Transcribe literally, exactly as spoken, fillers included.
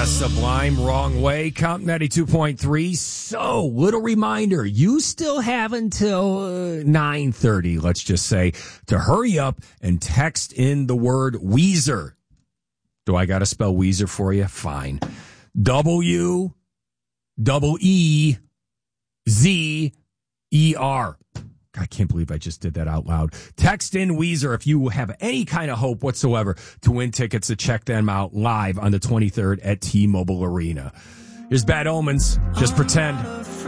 Sublime, Wrong Way, Comp ninety-two point three. So, little reminder, you still have until uh, nine thirty, let's just say, to hurry up and text in the word Weezer. Do I got to spell Weezer for you? Fine. W, double E, Z, E, R. I can't believe I just did that out loud. Text in Weezer if you have any kind of hope whatsoever to win tickets to check them out live on the twenty-third at T-Mobile Arena. Here's Bad Omens. Just pretend.